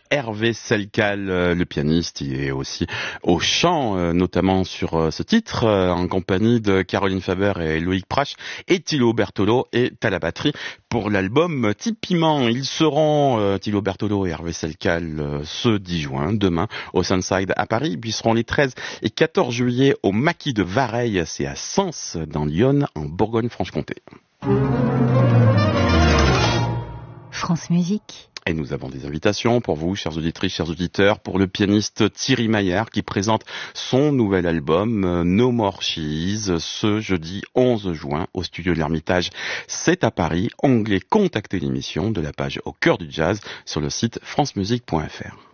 Hervé Selcal, le pianiste. Il est aussi au chant, notamment sur ce titre, en compagnie de Caroline Faber et Loïc Prache. Et Thilo Bertolo est à la batterie pour l'album Tipiment. Ils seront, Thilo Bertolo et Hervé Selcal, ce 10 juin, demain, au Sunside à Paris. Puis ils seront les 13 et 14 juillet au Maquis de Vareille, c'est à Sens, dans l'Yonne, en Bourgogne-Franche-Comté. France Musique. Et nous avons des invitations pour vous, chères auditrices, chers auditeurs, pour le pianiste Thierry Maillard qui présente son nouvel album No More Cheese ce jeudi 11 juin au studio de l'Ermitage. C'est à Paris. Onglet Contacter l'émission de la page Au cœur du jazz sur le site francemusique.fr.